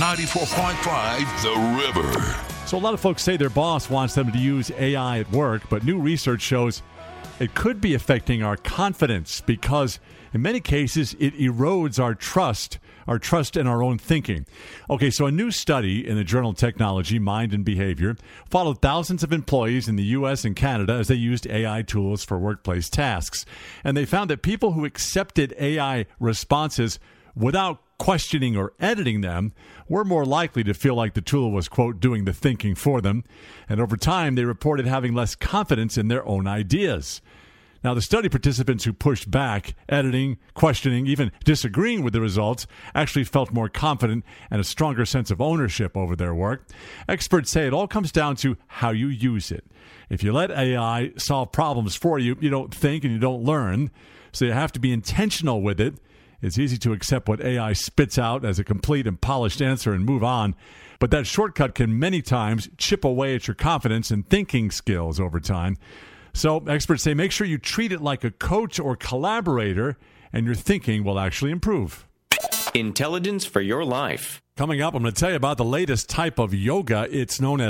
94.5 The River. So a lot of folks say their boss wants them to use AI at work, but new research shows it could be affecting our confidence because in many cases it erodes our trust in our own thinking. Okay, so a new study in the journal Technology, Mind and Behavior followed thousands of employees in the U.S. and Canada as they used AI tools for workplace tasks. And they found that people who accepted AI responses without questioning or editing them were more likely to feel like the tool was, quote, doing the thinking for them. And over time, they reported having less confidence in their own ideas. Now, the study participants who pushed back, editing, questioning, even disagreeing with the results, actually felt more confident and a stronger sense of ownership over their work. Experts say it all comes down to how you use it. If you let AI solve problems for you, you don't think and you don't learn. So you have to be intentional with it. It's easy to accept what AI spits out as a complete and polished answer and move on. But that shortcut can many times chip away at your confidence and thinking skills over time. So experts say make sure you treat it like a coach or collaborator, and your thinking will actually improve. Intelligence for your life. Coming up, I'm going to tell you about the latest type of yoga. It's known as